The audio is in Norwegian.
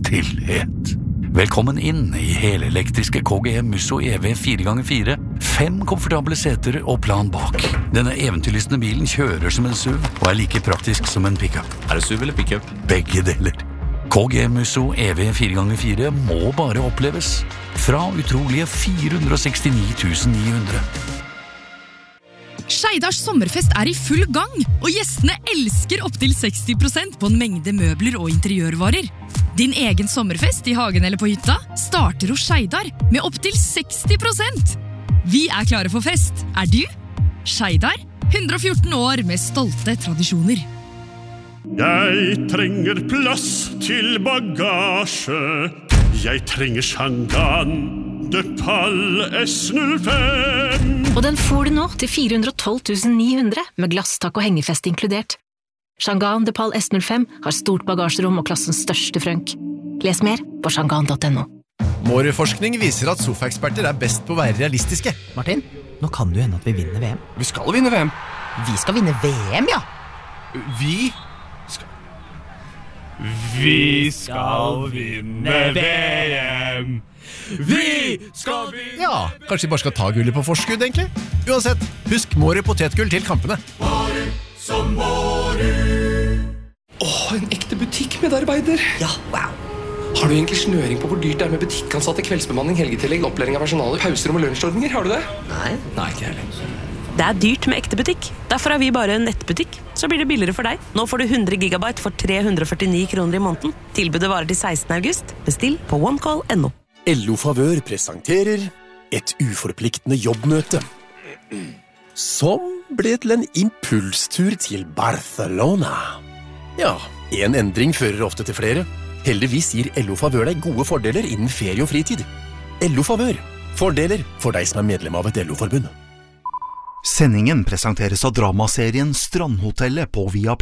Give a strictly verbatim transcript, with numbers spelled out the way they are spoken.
stillhet. Velkommen inn i helelektriske K G M Musso E V fire ganger fire. Fem komfortable seter og plan bak. Denne eventyrlystne bilen kjører som en S U V og er like praktisk som en pickup. Er det S U V eller pickup? Begge deler. K G M Musso E V fire ganger fire må bare oppleves. Fra utrolige fire hundre og sekstini tusen ni hundre. Skeidars sommerfest er i full gang, og gjestene elsker opp til seksti prosent på en mengde møbler og interiørvarer. Din egen sommerfest i hagen eller på hytta starter hos Skeidar med opp til seksti prosent. Vi er klare for fest. Er du? Skeidar, hundre og fjorten år med stolte tradisjoner. Jeg trenger plass til bagasje. Jeg trenger Shangan de Pal S null fem. Og den får du nå til fire hundre og tolv tusen ni hundre med glasstak og hengefest inkludert. Shangan de Pal S null fem har stort bagasjerom og klassens største frønk. Les mer på shangan punktum no. Måreforskning viser at sofaeksperter er best på å være realistiske. Martin, nå kan det jo hende at vi vinner V M. Vi skal vinne V M. Vi skal vinne V M, ja. Vi skal... Vi skal vinne V M. Vi skal vinne. Ja, kanskje vi bare skal ta gullet på forskudd, egentlig. Uansett, husk Måre potetgull til kampene. Måre som Måre. Åh, en ekte butikkmedarbeider. Ja, wow. Har du egentlig snøring på hvor dyrt det er med butikkansatte, kveldsbemanning, helgetillegg, opplæring av personalet, pauserom og lunsjordninger? Har du det? Nei. Nei, ikke heller. Det er dyrt med ekte butikk. Derfor er vi bare en nettbutikk. Så blir det billigere for deg. Nå får du hundre gigabyte for tre hundre og førtini kroner i måneden. Tilbudet varer til sekstende august. Bestill på onecall punktum no. L O Favør presenterer et uforpliktende jobbmøte som ble til en impulstur til Barcelona. Ja, en endring fører ofte til flere. Heldigvis gir L O Favør deg gode fordeler innen ferie og fritid. L O Favør. Fordeler for deg som er medlem av et L O-forbund. Sendingen presenteres av dramaserien Strandhotellet på Via